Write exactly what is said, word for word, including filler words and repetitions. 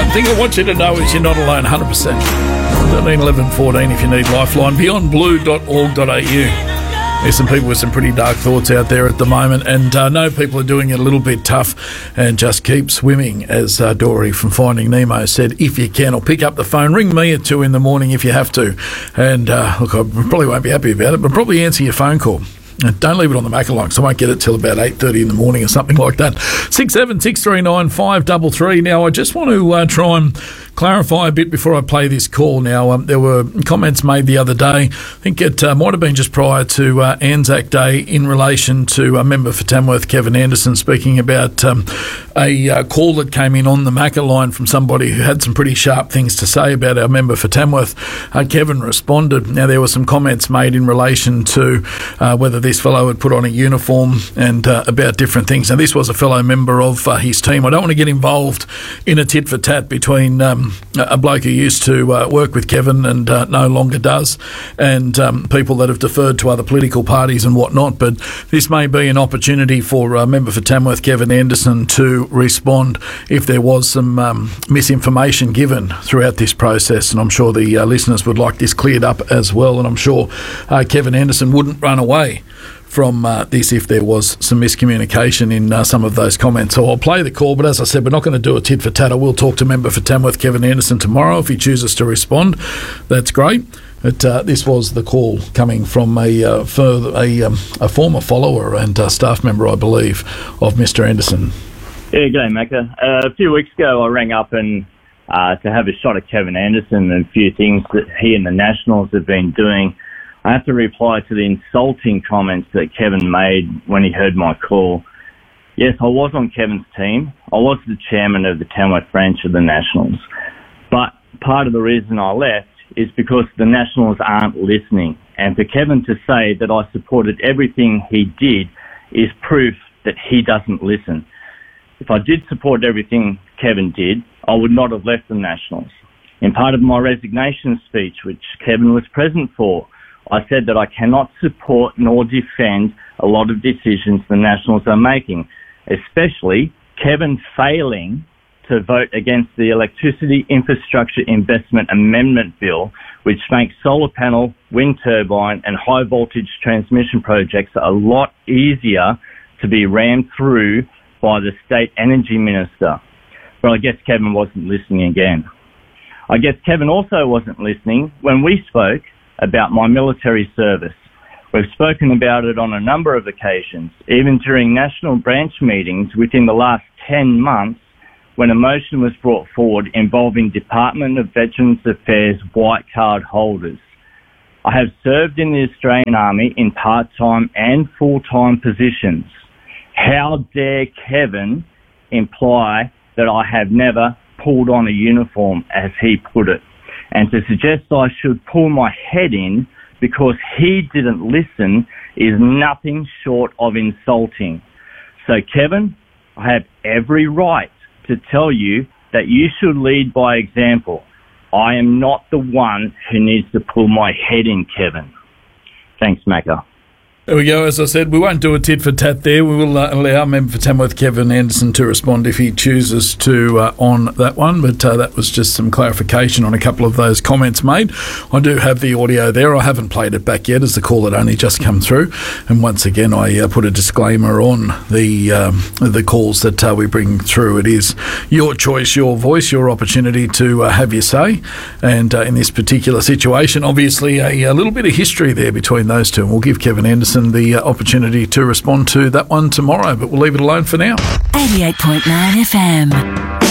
one thing I want you to know is you're not alone, one hundred percent. thirteen eleven fourteen if you need Lifeline. beyond blue dot org dot a u. There's some people with some pretty dark thoughts out there at the moment, and I uh, know people are doing it a little bit tough, and just keep swimming, as uh, Dory from Finding Nemo said, if you can, or pick up the phone, ring me at two in the morning if you have to, and uh, look, I probably won't be happy about it, but probably answer your phone call. And don't leave it on the Macca line, because I won't get it till about eight thirty in the morning or something like that. six seven six three nine five three three. Now, I just want to uh, try and clarify a bit before I play this call. Now, um, there were comments made the other day, I think it uh, might have been just prior to uh, Anzac Day, in relation to a member for Tamworth, Kevin Anderson, speaking about um, a uh, call that came in on the Macca line from somebody who had some pretty sharp things to say about our member for Tamworth. Uh, Kevin responded. Now, there were some comments made in relation to uh, whether this fellow had put on a uniform and uh, about different things. Now, this was a fellow member of uh, his team. I don't want to get involved in a tit for tat between um, a bloke who used to uh, work with Kevin and uh, no longer does, and um, people that have deferred to other political parties and whatnot, but this may be an opportunity for a uh, member for Tamworth, Kevin Anderson, to respond if there was some um, misinformation given throughout this process, and I'm sure the uh, listeners would like this cleared up as well, and I'm sure uh, Kevin Anderson wouldn't run away from uh, this if there was some miscommunication in uh, some of those comments. So I'll play the call, but as I said, we're not going to do a tit for tat. I will talk to member for Tamworth, Kevin Anderson, tomorrow if he chooses to respond. That's great. But uh, this was the call coming from a uh, further, a, um, a former follower and uh, staff member, I believe, of Mister Anderson. Yeah, g'day, Macca. Uh, a few weeks ago, I rang up and uh, to have a shot at Kevin Anderson and a few things that he and the Nationals have been doing. I have to reply to the insulting comments that Kevin made when he heard my call. Yes, I was on Kevin's team. I was the chairman of the Tamworth branch of the Nationals. But part of the reason I left is because the Nationals aren't listening. And for Kevin to say that I supported everything he did is proof that he doesn't listen. If I did support everything Kevin did, I would not have left the Nationals. In part of my resignation speech, which Kevin was present for, I said that I cannot support nor defend a lot of decisions the Nationals are making, especially Kevin failing to vote against the Electricity Infrastructure Investment Amendment Bill, which makes solar panel, wind turbine and high voltage transmission projects a lot easier to be rammed through by the State Energy Minister. But I guess Kevin wasn't listening again. I guess Kevin also wasn't listening when we spoke about my military service. We've spoken about it on a number of occasions, even during national branch meetings within the last ten months, when a motion was brought forward involving Department of Veterans Affairs white card holders. I have served in the Australian Army in part-time and full-time positions. How dare Kevin imply that I have never pulled on a uniform, as he put it, and to suggest I should pull my head in because he didn't listen is nothing short of insulting. So, Kevin, I have every right to tell you that you should lead by example. I am not the one who needs to pull my head in, Kevin. Thanks, Macca. There we go. As I said, we won't do a tit for tat there. We will uh, allow member for Tamworth, Kevin Anderson, to respond if he chooses to uh, on that one. But uh, that was just some clarification on a couple of those comments made. I do have the audio there. I haven't played it back yet, as the call had only just come through. And once again, I uh, put a disclaimer on the um, the calls that uh, we bring through. It is your choice, your voice, your opportunity to uh, have your say. And uh, in this particular situation, obviously a, a little bit of history there between those two. And we'll give Kevin Anderson the uh, opportunity to respond to that one tomorrow, but we'll leave it alone for now. eighty-eight point nine F M.